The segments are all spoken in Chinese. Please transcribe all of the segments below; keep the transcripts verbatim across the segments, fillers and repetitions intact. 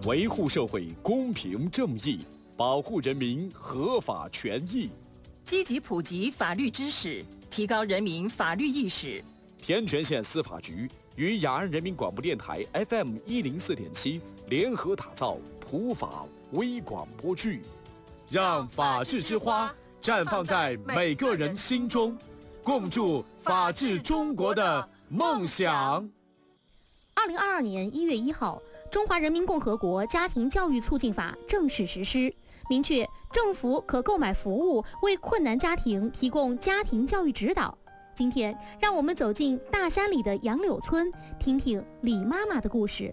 维护社会公平正义，保护人民合法权益， 积极普及法律知识，提高人民法律意识。 天全县司法局与雅安人民广播电台 F M 一零四点七联合打造普法微广播剧，让法治之花绽放在每个人心中，共筑法治中国的梦想。 二零二二年一月一号，《中华人民共和国家庭教育促进法》正式实施，明确政府可购买服务为困难家庭提供家庭教育指导。今天，让我们走进大山里的杨柳村，听听李妈妈的故事。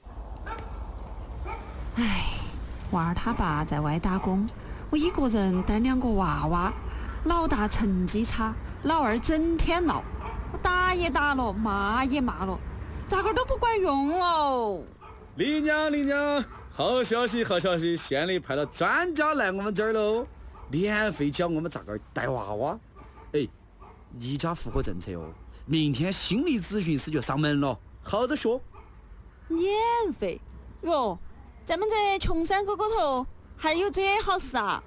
唉，娃儿他爸在外打工，我一个人带两个娃娃，老大成绩差，老二整天闹，我打也打了，骂也骂了，咋个都不管用哦。 李娘，李娘，好消息，好消息！县里派了专家来我们这儿喽，免费教我们咋个带娃娃。哎，你家符合政策哦，明天心理咨询师就上门了，好着说。 免费哟，咱们这穷山沟沟头还有这好事啊！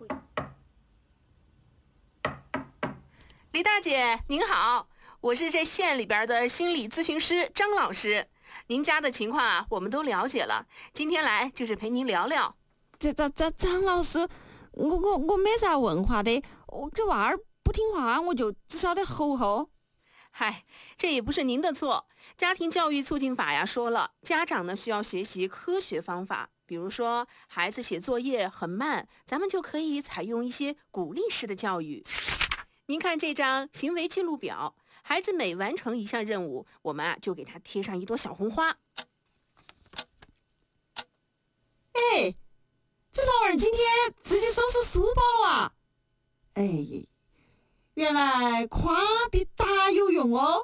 李大姐您好，我是这县里边的心理咨询师张老师。您家的情况啊，我们都了解了。今天来就是陪您聊聊。 这这这张老师，我我我没啥文化的，我这娃儿不听话，我就只晓得吼吼。 嗨，这也不是您的错。家庭教育促进法呀说了，家长呢需要学习科学方法。比如说，孩子写作业很慢，咱们就可以采用一些鼓励式的教育。您看这张行为记录表。孩子每完成一项任务，我们啊就给他贴上一朵小红花。 哎，这老二今天自己收拾书包了啊！哎，原来夸比打有用哦。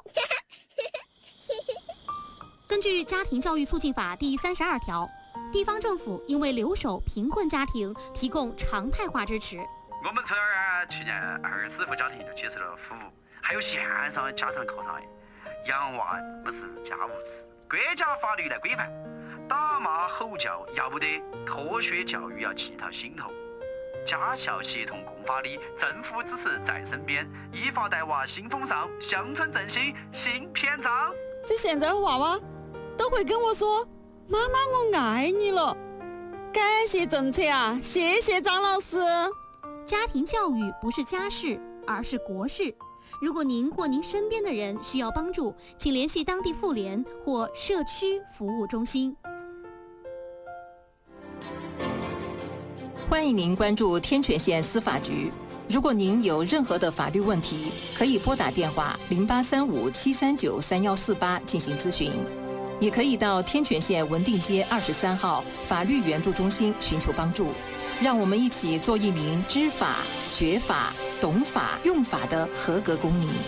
根据《家庭教育促进法》第三十二条，地方政府应为留守贫困家庭提供常态化支持。 我们村儿去年二十户家庭就接受了服务。还有线上家长课堂，养娃不是家务事，国家法律来规范。打骂吼叫要不得，脱学教育要记到心头。家校协同共发力，政府支持在身边，依法带娃新风尚，乡村振兴新篇章。 这现在娃娃都会跟我说：“妈妈，我爱你了。”感谢政策啊，谢谢张老师。 家庭教育不是家事，而是国事。如果您或您身边的人需要帮助，请联系当地妇联或社区服务中心。 欢迎您关注天全县司法局。如果您有任何的法律问题，可以拨打电话零八三五七三九三幺四八进行咨询，也可以到天全县文定街二十三号法律援助中心寻求帮助。让我们一起做一名知法、学法、懂法、用法的合格公民。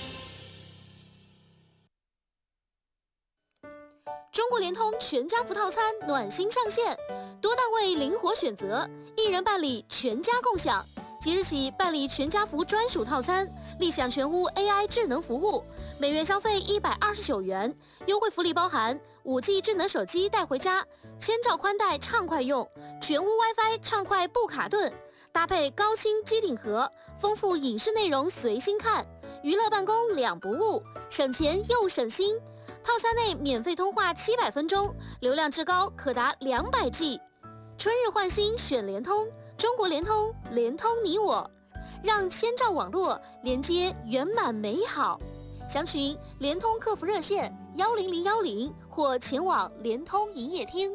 中国联通全家福套餐暖心上线，多档位灵活选择，一人办理全家共享。即日起办理全家福专属套餐，立享全屋 A I 智能服务，每月消费一百二十九元，优惠福利包含五 G 智能手机带回家，千兆宽带畅快用，全屋 WiFi 畅快不卡顿，搭配高清机顶盒，丰富影视内容随心看，娱乐办公两不误，省钱又省心。套餐内免费通话七百分钟，流量至高可达两百 G。春日换新选联通，中国联通，联通你我，让千兆网络连接圆满美好。详询联通客服热线幺零零幺零或前往联通营业厅。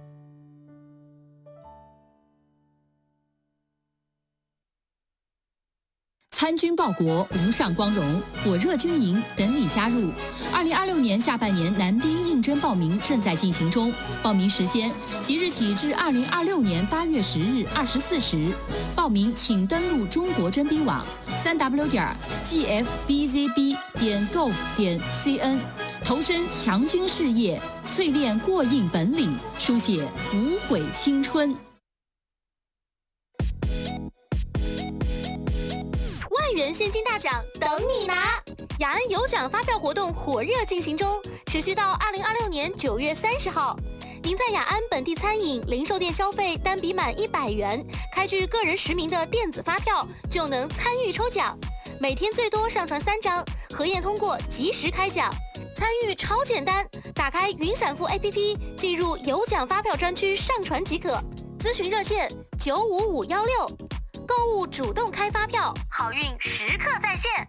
参军报国，无上光荣，火热军营等你加入。二零二六年下半年男兵应征报名正在进行中，报名时间即日起至二零二六年八月十日二十四时。报名请登录中国征兵网三 w 点 g f b z b 点 gov 点 c n， 投身强军事业，淬炼过硬本领，书写无悔青春。 万元现金大奖等你拿！雅安有奖发票活动火热进行中，持续到二零二六年九月三十号。 您在雅安本地餐饮零售店消费单笔满一百元，开具个人实名的电子发票，就能参与抽奖。每天最多上传三张，核验通过及时开奖。参与超简单，打开云闪付 A P P， 进入有奖发票专区上传即可。咨询热线九五五幺六，购物主动开发票，好运时刻在线。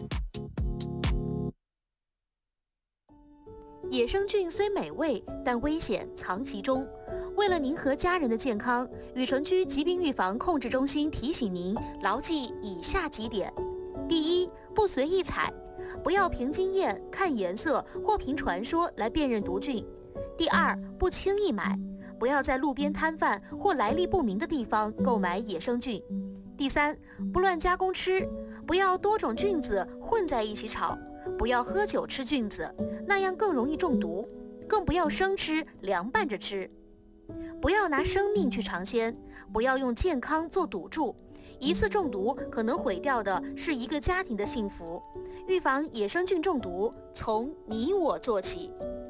野生菌虽美味，但危险藏其中。为了您和家人的健康，雨城区疾病预防控制中心提醒您牢记以下几点：第一，不随意采，不要凭经验、看颜色或凭传说来辨认毒菌；第二，不轻易买，不要在路边摊贩或来历不明的地方购买野生菌；第三，不乱加工吃，不要多种菌子混在一起炒，不要喝酒吃菌子，那样更容易中毒，更不要生吃、凉拌着吃。不要拿生命去尝鲜，不要用健康做赌注，一次中毒可能毁掉的是一个家庭的幸福。预防野生菌中毒，从你我做起。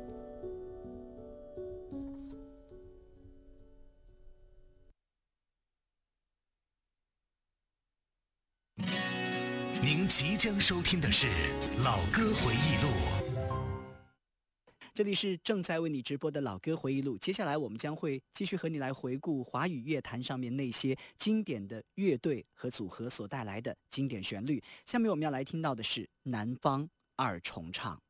您即将收听的是老歌回忆录。 这里是正在为你直播的老歌回忆录，接下来我们将会继续和你来回顾华语乐坛上面那些经典的乐队和组合所带来的经典旋律。下面我们要来听到的是南方二重唱。